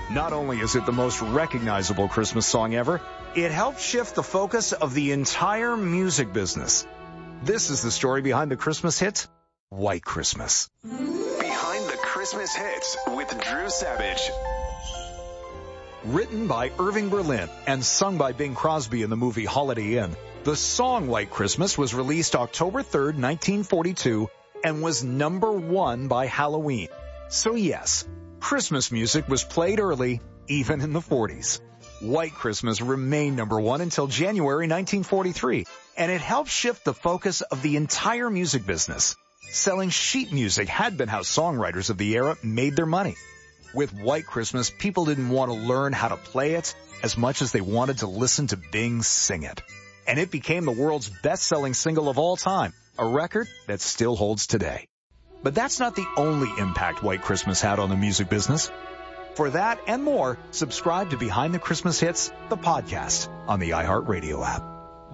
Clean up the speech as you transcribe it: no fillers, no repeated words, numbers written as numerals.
Not only is it the most recognizable Christmas song ever, it helped shift the focus of the entire music business. This is the story behind the Christmas hit, White Christmas. Behind the Christmas hits with Drew Savage. Written by Irving Berlin and sung by Bing Crosby in the movie Holiday Inn, the song White Christmas was released October 3rd, 1942, and was number 1 by Halloween. So yes, Christmas music was played early, even in the 40s. White Christmas remained number 1 until January 1943, and it helped shift the focus of the entire music business. Selling sheet music had been how songwriters of the era made their money. With White Christmas, people didn't want to learn how to play it as much as they wanted to listen to Bing sing it. And it became the world's best-selling single of all time, a record that still holds today. But that's not the only impact White Christmas had on the music business. For that and more, subscribe to Behind the Christmas Hits, the podcast, on the iHeartRadio app.